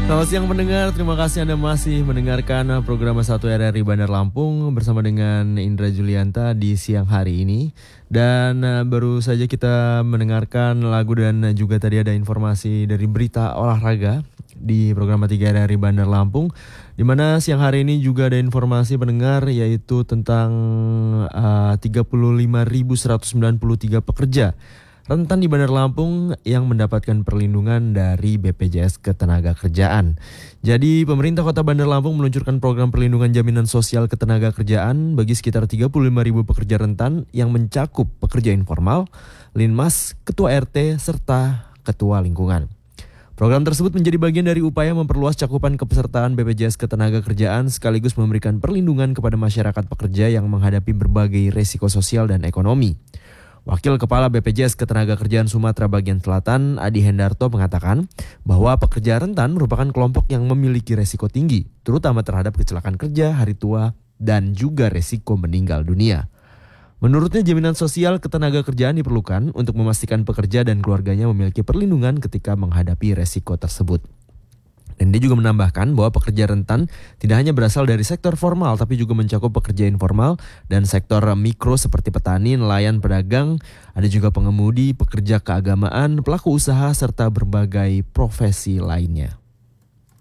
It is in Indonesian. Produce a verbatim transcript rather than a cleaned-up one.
Selamat siang pendengar, terima kasih Anda masih mendengarkan program satu R R I Bandar Lampung bersama dengan Indra Julianta di siang hari ini. Dan uh, baru saja kita mendengarkan lagu dan juga tadi ada informasi dari berita olahraga di program tiga R R I Bandar Lampung. Di mana siang hari ini juga ada informasi pendengar yaitu tentang uh, tiga puluh lima ribu seratus sembilan puluh tiga pekerja rentan di Bandar Lampung yang mendapatkan perlindungan dari B P J S Ketenagakerjaan. Jadi pemerintah Kota Bandar Lampung meluncurkan program perlindungan jaminan sosial ketenagakerjaan bagi sekitar tiga puluh lima ribu pekerja rentan yang mencakup pekerja informal, linmas, ketua R T, serta ketua lingkungan. Program tersebut menjadi bagian dari upaya memperluas cakupan kepesertaan B P J S Ketenagakerjaan sekaligus memberikan perlindungan kepada masyarakat pekerja yang menghadapi berbagai resiko sosial dan ekonomi. Wakil Kepala B P J S Ketenagakerjaan Sumatera Bagian Selatan, Adi Hendarto, mengatakan bahwa pekerja rentan merupakan kelompok yang memiliki resiko tinggi, terutama terhadap kecelakaan kerja, hari tua, dan juga resiko meninggal dunia. Menurutnya jaminan sosial ketenagakerjaan diperlukan untuk memastikan pekerja dan keluarganya memiliki perlindungan ketika menghadapi resiko tersebut. Dan dia juga menambahkan bahwa pekerja rentan tidak hanya berasal dari sektor formal tapi juga mencakup pekerja informal dan sektor mikro seperti petani, nelayan, pedagang, ada juga pengemudi, pekerja keagamaan, pelaku usaha serta berbagai profesi lainnya.